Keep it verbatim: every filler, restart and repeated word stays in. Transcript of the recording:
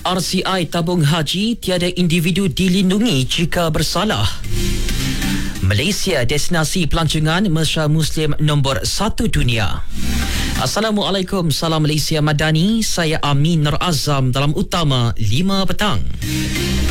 R C I tabung haji tiada individu dilindungi jika bersalah. Malaysia destinasi pelancongan mesra Muslim nombor satu dunia. Assalamualaikum, salam Malaysia Madani. Saya Amin Nur Azam dalam Utama lima petang.